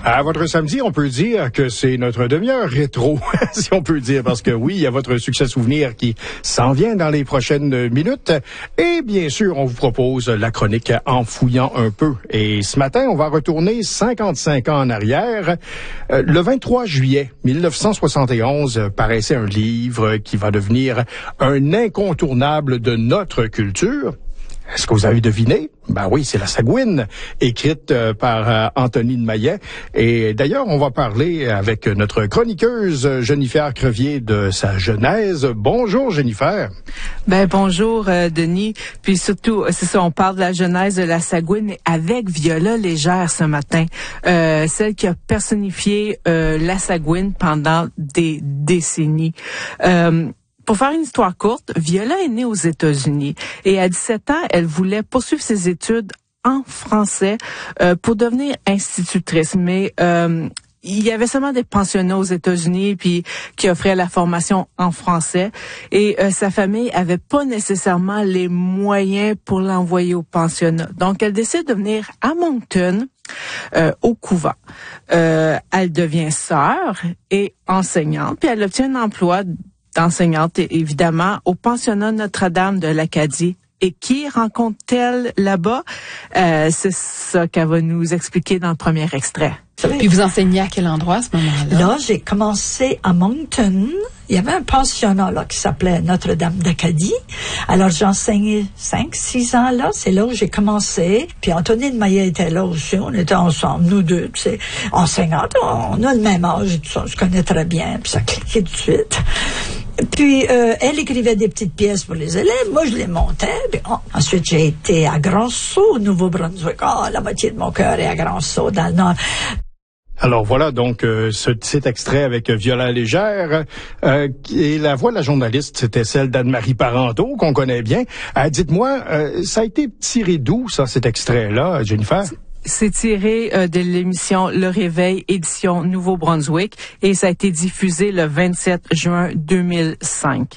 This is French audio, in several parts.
À votre samedi, on peut dire que c'est notre demi-heure rétro, si on peut dire, parce que oui, il y a votre succès souvenir qui s'en vient dans les prochaines minutes. Et bien sûr, on vous propose la chronique En fouillant un peu. Et ce matin, on va retourner 55 ans en arrière. Le 23 juillet 1971 paraissait un livre qui va devenir un incontournable de notre culture. Est-ce que vous avez deviné? Ben oui, c'est La Sagouine, écrite par Antonine Maillet. Et d'ailleurs, on va parler avec notre chroniqueuse Jennifer Crevier de sa genèse. Bonjour, Jennifer. Ben bonjour, Denis. Puis surtout, c'est ça, on parle de la genèse de La Sagouine avec Viola Légère ce matin. Celle qui a personnifié La Sagouine pendant des décennies. Pour faire une histoire courte, Viola est née aux États-Unis et à 17 ans, elle voulait poursuivre ses études en français pour devenir institutrice. Mais il y avait seulement des pensionnats aux États-Unis puis qui offraient la formation en français et sa famille avait pas nécessairement les moyens pour l'envoyer au pensionnat. Donc, elle décide de venir à Moncton au couvent. Elle devient sœur et enseignante puis elle obtient un emploi d'enseignante, évidemment, au pensionnat Notre-Dame de l'Acadie. Et qui rencontre-t-elle là-bas? C'est ça qu'elle va nous expliquer dans le premier extrait. Puis vous enseignez à quel endroit à ce moment-là? Là, j'ai commencé à Moncton. Il y avait un pensionnat là qui s'appelait Notre-Dame d'Acadie. Alors, j'ai enseigné 5-6 ans là. C'est là où j'ai commencé. Puis Antonine Maillet était là aussi. On était ensemble, nous deux, tu sais, enseignantes. On a le même âge et tout ça. On se connaît très bien. Puis ça cliquait tout de suite. Puis, elle écrivait des petites pièces pour les élèves. Moi, je les montais. Puis, ensuite, j'ai été à Grand-Sault, au Nouveau-Brunswick. La moitié de mon cœur est à Grand-Sault, dans le Nord. Alors voilà donc cet extrait avec Viola Légère et la voix de la journaliste, c'était celle d'Anne-Marie Parenteau qu'on connaît bien. Dites-moi, ça a été tiré d'où ça, cet extrait-là, Jennifer? C'est tiré de l'émission Le Réveil, édition Nouveau-Brunswick, et ça a été diffusé le 27 juin 2005.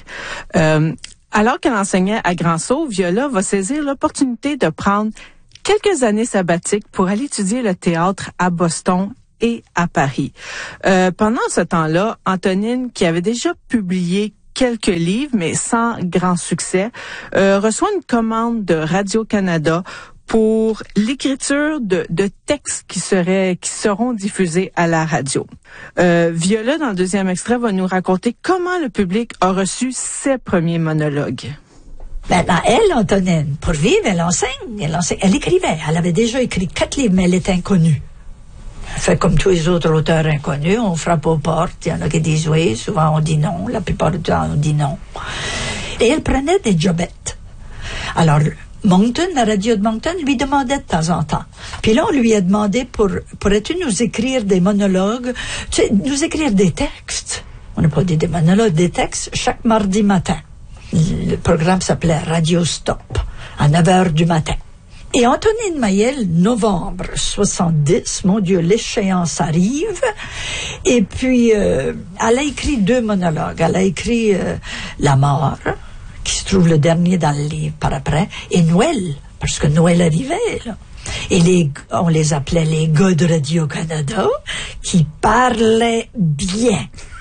Alors qu'elle enseignait à Grand-Sault, Viola va saisir l'opportunité de prendre quelques années sabbatiques pour aller étudier le théâtre à Boston et à Paris. Pendant ce temps-là, Antonine, qui avait déjà publié quelques livres, mais sans grand succès, reçoit une commande de Radio-Canada pour l'écriture de textes qui seront diffusés à la radio. Viola, dans le deuxième extrait, va nous raconter comment le public a reçu ses premiers monologues. Maintenant, elle, Antonine, pour vivre, elle enseigne. Elle écrivait. Elle avait déjà écrit 4 livres, mais elle est inconnue. Elle fait comme tous les autres auteurs inconnus. On frappe aux portes. Il y en a qui disent oui. Souvent, on dit non. La plupart du temps, on dit non. Et elle prenait des jobettes. Alors, Moncton, la radio de Moncton, lui demandait de temps en temps. Puis là, on lui a demandé pourrais-tu nous écrire des monologues, tu sais, nous écrire des textes. On n'a pas dit des monologues, des textes, chaque mardi matin. Le programme s'appelait Radio Stop, à 9h du matin. Et Antonine Maillet, novembre 70, mon Dieu, l'échéance arrive. Et puis, elle a écrit 2 monologues. Elle a écrit La mort, qui se trouve le dernier dans le livre par après, et Noël, parce que Noël arrivait, là. Et on les appelait les gars de Radio-Canada, qui parlaient bien.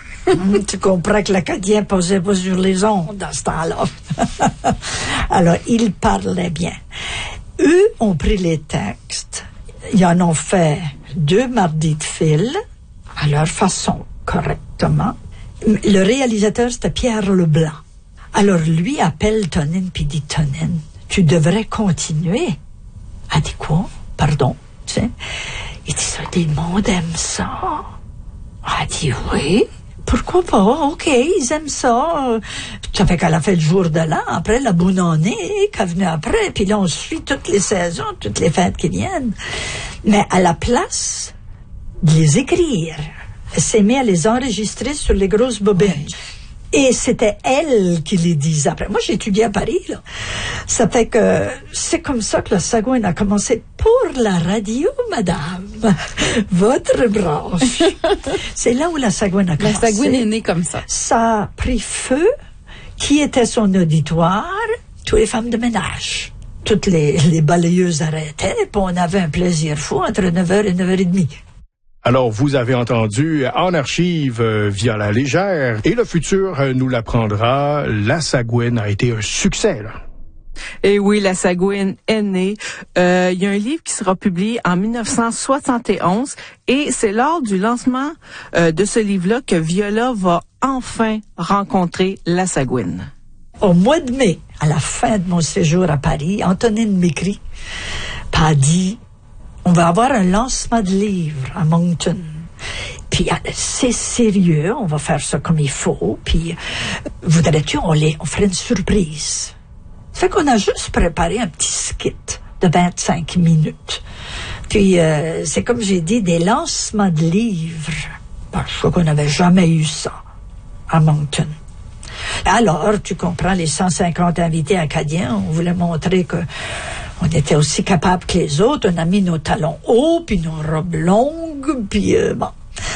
Tu comprends que l'Acadien posait pas sur les ondes dans ce temps-là. Alors, ils parlaient bien. Eux ont pris les textes, ils en ont fait 2 mardis de fil, à leur façon, correctement. Le réalisateur, c'était Pierre Leblanc. Alors, lui appelle Tonine puis dit, Tonine, tu devrais continuer. Elle dit quoi? Pardon, tu sais. Il dit, ça, le monde aime ça. Elle dit, oui. Pourquoi pas? OK, ils aiment ça. Ça fait qu'elle a fait le jour de l'an. Après, la bonne année, qu'elle venait après. Puis là, on suit toutes les saisons, toutes les fêtes qui viennent. Mais à la place de les écrire, elle s'est mise à les enregistrer sur les grosses bobines. Ouais. Et c'était elle qui les disait après. Moi, j'ai étudié à Paris, là. Ça fait que c'est comme ça que la Sagouine a commencé pour la radio, madame. Votre branche. C'est là où la Sagouine a commencé. La Sagouine est née comme ça. Ça a pris feu. Qui était son auditoire? Toutes les femmes de ménage. Toutes les balayeuses arrêtaient, puis on avait un plaisir fou entre 9h et 9h30. Alors, vous avez entendu en archive via la légère, et le futur nous l'apprendra, la Sagouine a été un succès, là. Et oui, la Sagouine est née. Il y a un livre qui sera publié en 1971 et c'est lors du lancement de ce livre-là que Viola va enfin rencontrer la Sagouine. Au mois de mai, à la fin de mon séjour à Paris, Antonine m'écrit, puis a dit, on va avoir un lancement de livre à Moncton. Puis c'est sérieux, on va faire ça comme il faut, puis voudrais-tu, on ferait une surprise. Fait qu'on a juste préparé un petit skit de 25 minutes. Puis, c'est comme j'ai dit, des lancements de livres. Je crois qu'on n'avait jamais eu ça à Moncton. Alors, tu comprends, les 150 invités acadiens, on voulait montrer que on était aussi capables que les autres. On a mis nos talons hauts, puis nos robes longues, puis bon.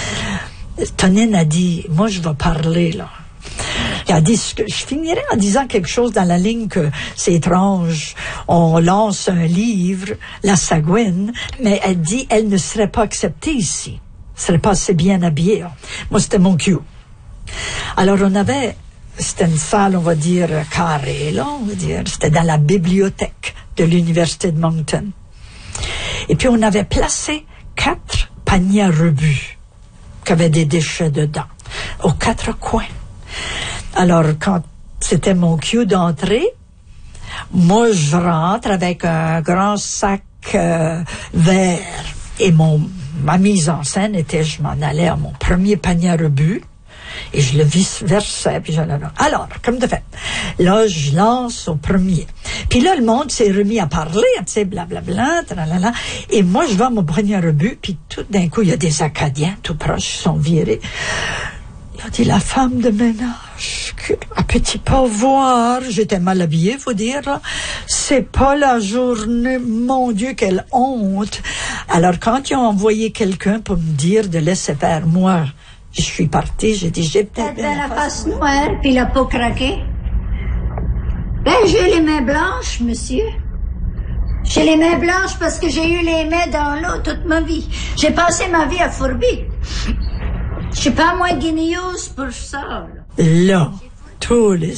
Tonine a dit, moi, je vais parler, là. Il a dit, je finirai en disant quelque chose dans la ligne que c'est étrange. On lance un livre, la Sagouine, mais elle dit, elle ne serait pas acceptée ici. Elle serait pas assez bien habillée. Moi, c'était mon cue. Alors, c'était une salle, on va dire, carrée, là, on va dire. C'était dans la bibliothèque de l'Université de Moncton. Et puis, on avait placé 4 paniers à rebut qui avaient des déchets dedans, aux 4 coins. Alors, quand c'était mon cue d'entrée, moi, je rentre avec un grand sac vert. Et ma mise en scène était, je m'en allais à mon premier panier à rebut et je le versais. Puis alors, comme de fait, là, je lance au premier. Puis là, le monde s'est remis à parler, tu sais, blablabla, tralala. Et moi, je vais à mon panier à rebut, puis tout d'un coup, il y a des Acadiens tout proches qui sont virés. Il a dit, la femme de ménage, à petit pouvoir, j'étais mal habillée, faut dire, là. C'est pas la journée, mon Dieu, quelle honte. Alors, quand ils ont envoyé quelqu'un pour me dire de laisser faire, moi, je suis partie, j'ai dit, j'ai peut-être la face noire, puis la peau craquée. Ben, j'ai les mains blanches, monsieur. J'ai les mains blanches parce que j'ai eu les mains dans l'eau toute ma vie. J'ai passé ma vie à fourbi. Je suis pas moins guinéeuse pour ça, là. Là, tous les